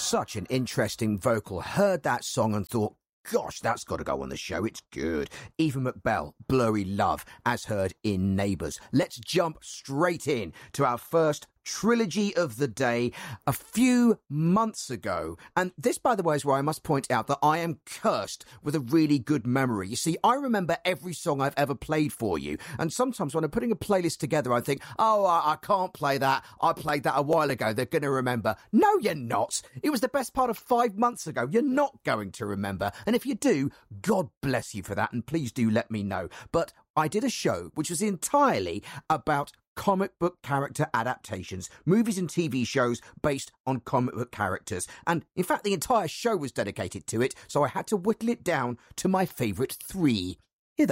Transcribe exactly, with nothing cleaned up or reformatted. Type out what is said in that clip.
such an interesting vocal. Heard that song and thought, gosh, that's got to go on the show. It's good. Eva McBell, Blurry Love, as heard in Neighbours. Let's jump straight in to our first trilogy of the day a few months ago. And this, by the way, is where I must point out that I am cursed with a really good memory. You see, I remember every song I've ever played for you. And sometimes when I'm putting a playlist together, I think, oh, I, I can't play that. I played that a while ago. They're going to remember. No, you're not. It was the best part of five months ago. You're not going to remember. And if you do, God bless you for that. And please do let me know. But I did a show which was entirely about comic book character adaptations, movies and T V shows based on comic book characters. And in fact, the entire show was dedicated to it, so I had to whittle it down to my favourite three.